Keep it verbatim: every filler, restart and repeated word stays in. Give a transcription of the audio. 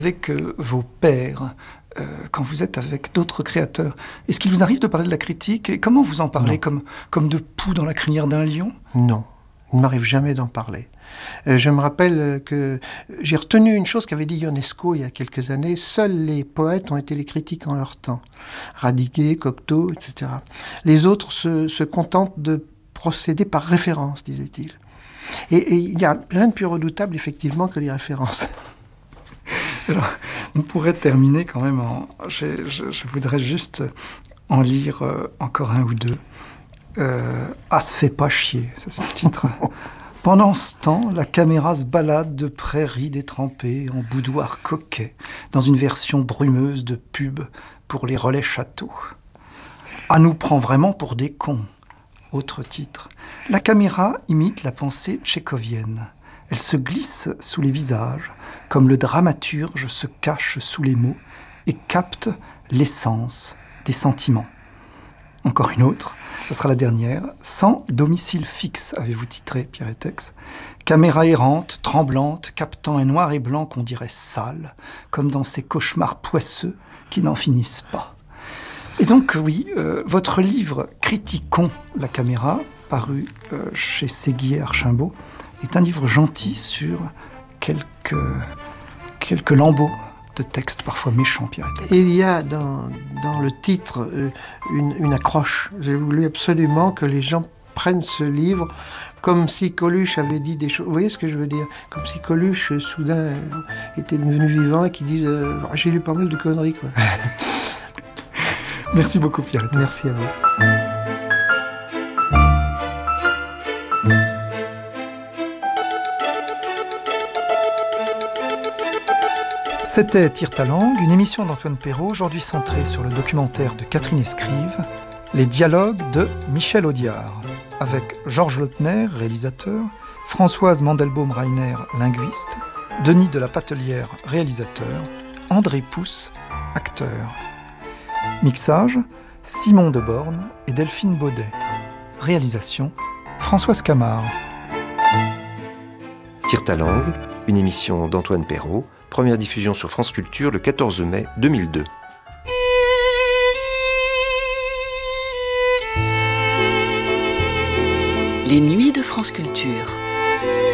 Avec euh, vos pairs, euh, quand vous êtes avec d'autres créateurs, est-ce qu'il vous arrive de parler de la critique? Et comment vous en parlez, comme, comme de poux dans la crinière d'un lion? Non, il ne m'arrive jamais d'en parler. Euh, je me rappelle que j'ai retenu une chose qu'avait dit Ionesco il y a quelques années: seuls les poètes ont été les critiques en leur temps. Radiguet, Cocteau, et cetera. Les autres se, se contentent de procéder par référence, disait-il. Et, et il n'y a rien de plus redoutable, effectivement, que les références. Alors, on pourrait terminer quand même en... Je, je, je voudrais juste en lire euh, encore un ou deux. Euh, « Ah, se fait pas chier », ça c'est le titre. Pendant ce temps, la caméra se balade de prairies détrempées en boudoir coquet, dans une version brumeuse de pub pour les relais châteaux. « Ah, nous prend vraiment pour des cons », autre titre. La caméra imite la pensée tchécovienne. Elle se glisse sous les visages, comme le dramaturge se cache sous les mots et capte l'essence des sentiments. Encore une autre, ça sera la dernière. « Sans domicile fixe », avez-vous titré, Pierre Etex. Caméra errante, tremblante, captant un noir et blanc qu'on dirait sale, comme dans ces cauchemars poisseux qui n'en finissent pas. Et donc, oui, euh, votre livre « Critiquons la caméra », paru euh, chez Séguier Archimbaud, est un livre gentil sur quelques, quelques lambeaux de textes parfois méchants, Pierre Etex. Il y a dans, dans le titre euh, une, une accroche. J'ai voulu absolument que les gens prennent ce livre comme si Coluche avait dit des choses. Vous voyez ce que je veux dire? Comme si Coluche, soudain, euh, était devenu vivant et qu'il dise euh, « j'ai lu pas mal de conneries, quoi ». Merci beaucoup, Pierre Etex. Merci à vous. C'était Tire ta langue, une émission d'Antoine Perrault, aujourd'hui centrée sur le documentaire de Catherine Escrive, Les dialogues de Michel Audiard, avec Georges Lautner, réalisateur, Françoise Mandelbaum-Reiner, linguiste, Denis de la Patelière, réalisateur, André Pousse, acteur. Mixage, Simon Deborne et Delphine Baudet. Réalisation, Françoise Camard. Tire ta langue, une émission d'Antoine Perrault, première diffusion sur France Culture le quatorze mai deux mille deux. Les nuits de France Culture.